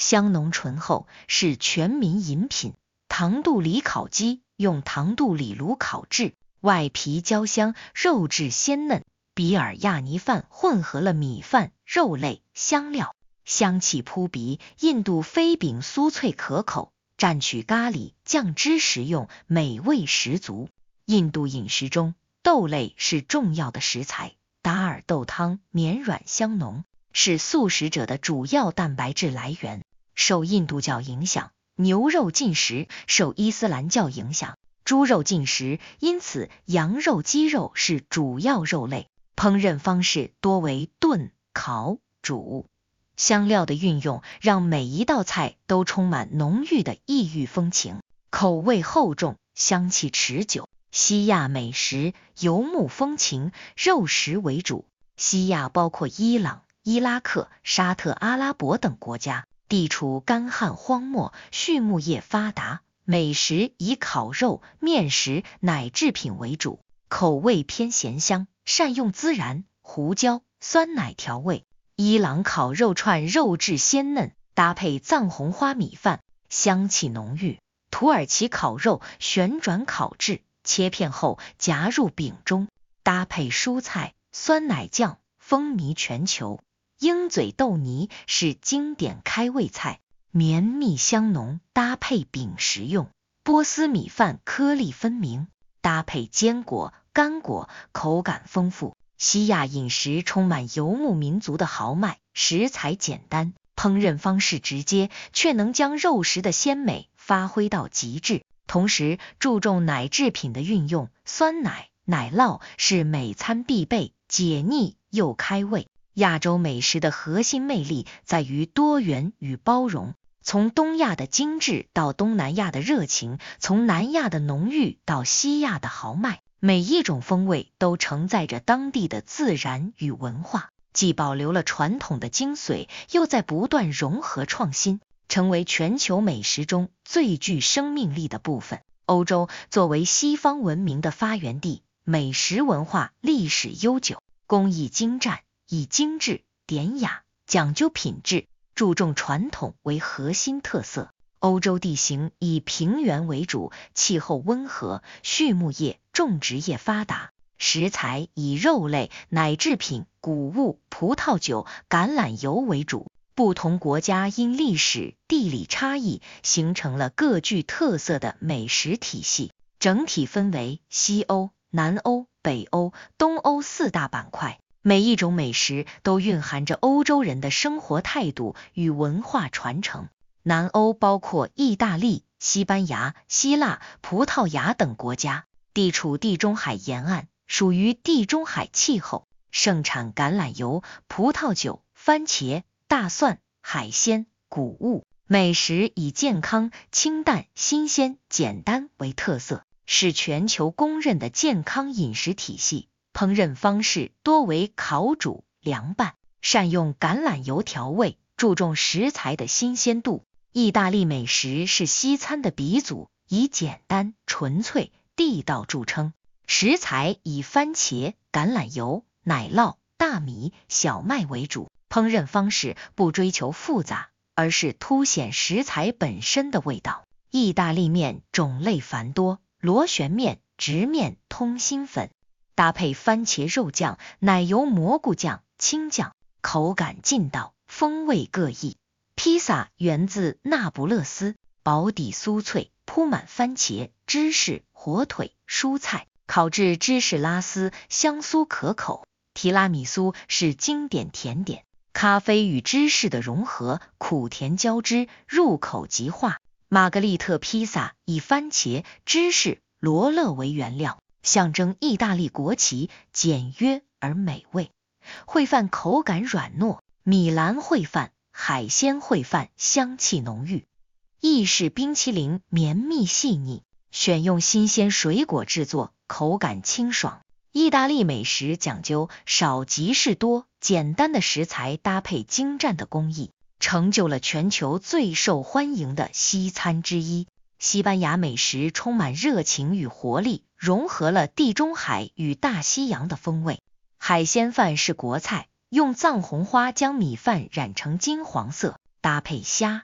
香浓醇厚，是全民饮品。糖肚里烤鸡用糖肚里卤烤制，外皮焦香，肉质鲜嫩。比尔亚尼饭混合了米饭、肉类、香料，香气扑鼻。印度飞饼酥脆可口，蘸取咖喱酱汁食用，美味十足。印度饮食中，豆类是重要的食材。达尔豆汤绵软香浓，是素食者的主要蛋白质来源。受印度教影响，牛肉禁食；受伊斯兰教影响，猪肉禁食，因此羊肉、鸡肉是主要肉类。烹饪方式多为炖、烤、煮。香料的运用让每一道菜都充满浓郁的异域风情，口味厚重，香气持久。西亚美食游牧风情，肉食为主。西亚包括伊朗、伊拉克、沙特阿拉伯等国家，地处干旱荒漠，畜牧业发达，美食以烤肉、面食、奶制品为主，口味偏咸香，善用孜然、胡椒、酸奶调味。伊朗烤肉串肉质鲜嫩，搭配藏红花米饭，香气浓郁。土耳其烤肉旋转烤制，切片后夹入饼中，搭配蔬菜、酸奶酱，风靡全球。鹰嘴豆泥是经典开胃菜，绵密香浓，搭配饼食用。波斯米饭颗粒分明，搭配坚果、干果，口感丰富。西亚饮食充满游牧民族的豪迈，食材简单，烹饪方式直接，却能将肉食的鲜美发挥到极致。同时注重奶制品的运用，酸奶、奶酪是每餐必备，解腻又开胃。亚洲美食的核心魅力在于多元与包容，从东亚的精致到东南亚的热情，从南亚的浓郁到西亚的豪迈，每一种风味都承载着当地的自然与文化，既保留了传统的精髓，又在不断融合创新，成为全球美食中最具生命力的部分。欧洲作为西方文明的发源地，美食文化历史悠久，工艺精湛，以精致、典雅、讲究品质、注重传统为核心特色。欧洲地形以平原为主，气候温和，畜牧业、种植业发达，食材以肉类、奶制品、谷物、葡萄酒、橄榄油为主。不同国家因历史、地理差异，形成了各具特色的美食体系，整体分为西欧、南欧、北欧、东欧四大板块。每一种美食都蕴含着欧洲人的生活态度与文化传承。南欧包括意大利、西班牙、希腊、葡萄牙等国家，地处地中海沿岸，属于地中海气候，盛产橄榄油、葡萄酒、番茄、大蒜、海鲜、谷物。美食以健康、清淡、新鲜、简单为特色，是全球公认的健康饮食体系。烹饪方式多为烤煮、凉拌，善用橄榄油调味，注重食材的新鲜度。意大利美食是西餐的鼻祖，以简单、纯粹、地道著称。食材以番茄、橄榄油、奶酪、大米、小麦为主，烹饪方式不追求复杂，而是凸显食材本身的味道。意大利面种类繁多，螺旋面、直面、通心粉，搭配番茄肉酱、奶油蘑菇酱、青酱，口感劲道，风味各异。披萨源自那不勒斯，薄底酥脆，铺满番茄、芝士、火腿、蔬菜，烤制芝士拉丝，香酥可口。提拉米苏是经典甜点，咖啡与芝士的融合，苦甜交织，入口即化。玛格丽特披萨以番茄、芝士、罗勒为原料，象征意大利国旗，简约而美味。烩饭口感软糯，米兰烩饭、海鲜烩饭香气浓郁。意式冰淇淋绵密细腻，选用新鲜水果制作，口感清爽。意大利美食讲究少即是多，简单的食材搭配精湛的工艺，成就了全球最受欢迎的西餐之一。西班牙美食充满热情与活力，融合了地中海与大西洋的风味。海鲜饭是国菜，用藏红花将米饭染成金黄色，搭配虾、